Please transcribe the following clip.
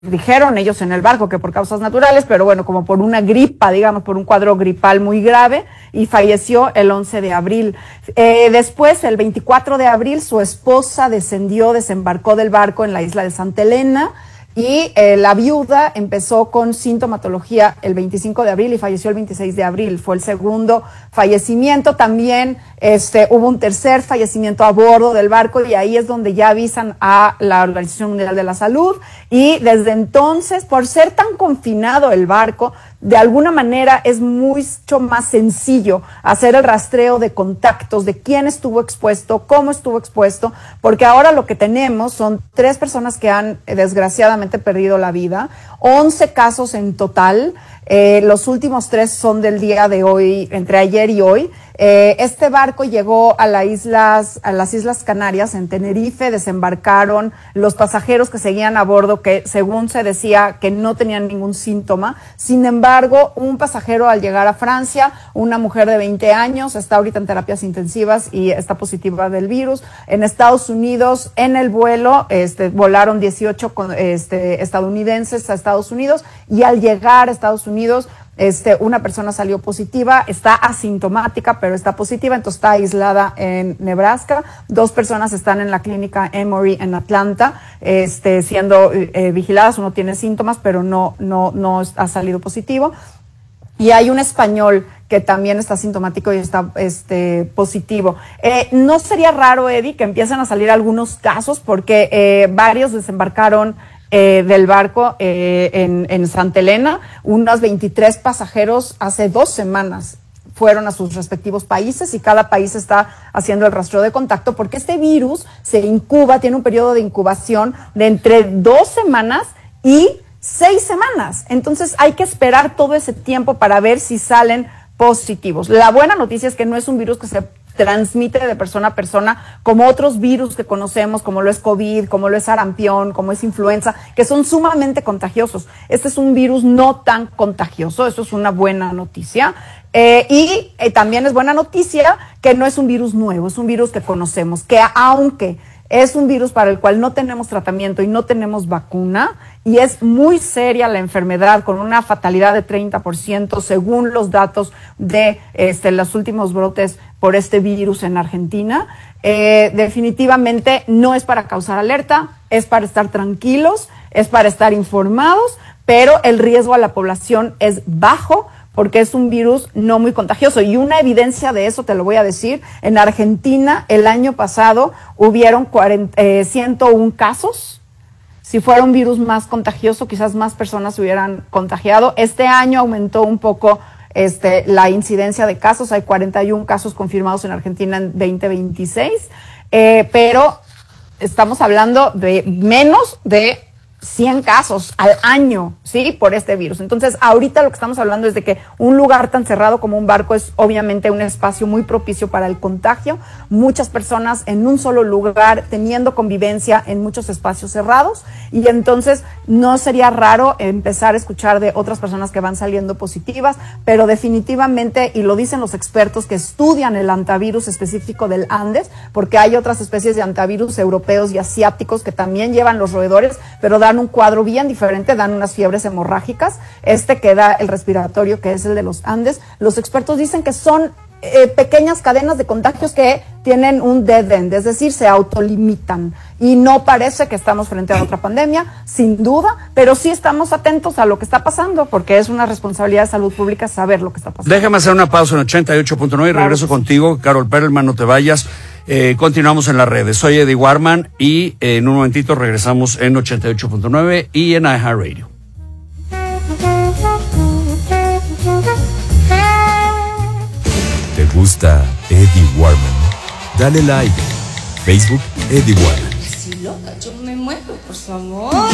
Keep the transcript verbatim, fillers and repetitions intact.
dijeron ellos en el barco que por causas naturales, pero bueno, como por una gripa, digamos, por un cuadro gripal muy grave, y falleció el once de abril. Eh, después, el veinticuatro de abril, su esposa descendió, desembarcó del barco en la isla de Santa Elena, y eh, la viuda empezó con sintomatología el veinticinco de abril y falleció el veintiséis de abril. Fue el segundo fallecimiento. También este, hubo un tercer fallecimiento a bordo del barco, y ahí es donde ya avisan a la Organización Mundial de la Salud, y desde entonces, por ser tan confinado el barco, de alguna manera es mucho más sencillo hacer el rastreo de contactos, de quién estuvo expuesto, cómo estuvo expuesto, porque ahora lo que tenemos son tres personas que han eh, desgraciadamente perdido la vida, once casos en total. Eh, los últimos tres son del día de hoy, entre ayer y hoy. Eh, este barco llegó a las islas, a las Islas Canarias, en Tenerife. Desembarcaron los pasajeros que seguían a bordo, que según se decía que no tenían ningún síntoma. Sin embargo, un pasajero al llegar a Francia, una mujer de veinte años, está ahorita en terapias intensivas y está positiva del virus. En Estados Unidos, en el vuelo, este, volaron dieciocho este, estadounidenses a Estados Unidos, y al llegar a Estados Unidos, Este, una persona salió positiva, está asintomática, pero está positiva, entonces está aislada en Nebraska. Dos personas están en la clínica Emory en Atlanta, este, siendo eh, vigiladas. Uno tiene síntomas, pero no, no, no ha salido positivo. Y hay un español que también está sintomático y está este, positivo. Eh, no sería raro, Eddie, que empiecen a salir algunos casos, porque eh, varios desembarcaron Eh, del barco eh, en, en Santa Elena. Unos veintitrés pasajeros hace dos semanas fueron a sus respectivos países, y cada país está haciendo el rastreo de contacto, porque este virus se incuba, tiene un periodo de incubación de entre dos semanas y seis semanas. Entonces hay que esperar todo ese tiempo para ver si salen positivos. La buena noticia es que no es un virus que se transmite de persona a persona como otros virus que conocemos, como lo es COVID, como lo es sarampión, como es influenza, que son sumamente contagiosos. Este es un virus no tan contagioso, eso es una buena noticia. Eh, y eh, también es buena noticia que no es un virus nuevo, es un virus que conocemos, que aunque es un virus para el cual no tenemos tratamiento y no tenemos vacuna, y es muy seria la enfermedad, con una fatalidad de treinta por ciento según los datos de este, los últimos brotes por este virus en Argentina. Eh, definitivamente no es para causar alerta, es para estar tranquilos, es para estar informados, pero el riesgo a la población es bajo, porque es un virus no muy contagioso. Y una evidencia de eso te lo voy a decir: en Argentina el año pasado hubieron cuarenta, eh, ciento uno casos. Si fuera un virus más contagioso, quizás más personas se hubieran contagiado. Este año aumentó un poco este, la incidencia de casos. Hay cuarenta y uno casos confirmados en Argentina en veinte veintiséis, eh, pero estamos hablando de menos de cien casos al año, ¿sí? Por este virus. Entonces, ahorita lo que estamos hablando es de que un lugar tan cerrado como un barco es obviamente un espacio muy propicio para el contagio. Muchas personas en un solo lugar, teniendo convivencia en muchos espacios cerrados, y entonces no sería raro empezar a escuchar de otras personas que van saliendo positivas, pero definitivamente, y lo dicen los expertos que estudian el antivirus específico del Andes, porque hay otras especies de antivirus europeos y asiáticos que también llevan los roedores, pero dan un cuadro bien diferente, dan unas fiebres hemorrágicas. Este que da el respiratorio, que es el de los Andes, los expertos dicen que son eh, pequeñas cadenas de contagios que tienen un dead end, es decir, se autolimitan, y no parece que estamos frente a otra pandemia, sin duda, pero sí estamos atentos a lo que está pasando, porque es una responsabilidad de salud pública saber lo que está pasando. Déjame hacer una pausa en ochenta y ocho punto nueve y claro, regreso contigo, Carol Perelman, no te vayas. Eh, continuamos en las redes. Soy Eddie Warman, y eh, en un momentito regresamos en ochenta y ocho punto nueve y en iHeartRadio. ¿Te gusta Eddie Warman? Dale like. Facebook Eddie Warman. Si loca, yo me muero, por favor.